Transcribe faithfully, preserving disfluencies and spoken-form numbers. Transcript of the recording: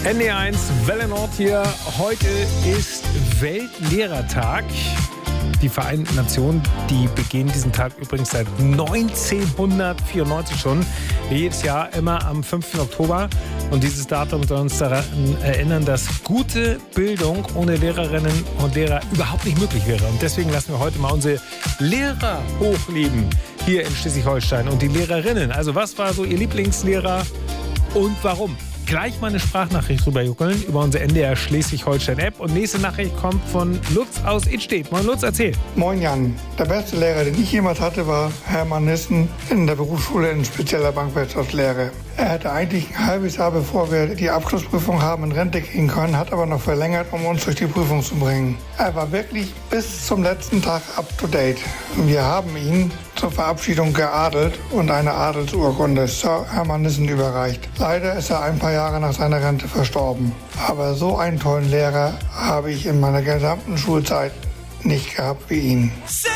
N D eins, Welle Nord hier. Heute ist Weltlehrertag. Die Vereinten Nationen, die begehen diesen Tag übrigens seit neunzehnhundertvierundneunzig schon. Jedes Jahr immer am fünften Oktober. Und dieses Datum soll uns daran erinnern, dass gute Bildung ohne Lehrerinnen und Lehrer überhaupt nicht möglich wäre. Und deswegen lassen wir heute mal unsere Lehrer hochleben hier in Schleswig-Holstein. Und die Lehrerinnen, also was war so Ihr Lieblingslehrer und warum? Gleich mal eine Sprachnachricht rüberjuckeln über unsere N D R Schleswig-Holstein-App. Und nächste Nachricht kommt von Lutz aus Idstedt. Moin Lutz, erzähl. Moin Jan. Der beste Lehrer, den ich jemals hatte, war Hermann Nissen in der Berufsschule in spezieller Bankwirtschaftslehre. Er hätte eigentlich ein halbes Jahr, bevor wir die Abschlussprüfung haben, in Rente gehen können, hat aber noch verlängert, um uns durch die Prüfung zu bringen. Er war wirklich bis zum letzten Tag up to date. Wir haben ihn zur Verabschiedung geadelt und eine Adelsurkunde Sir Hermann Nissen überreicht. Leider ist er ein paar Jahre nach seiner Rente verstorben. Aber so einen tollen Lehrer habe ich in meiner gesamten Schulzeit nicht gehabt wie ihn.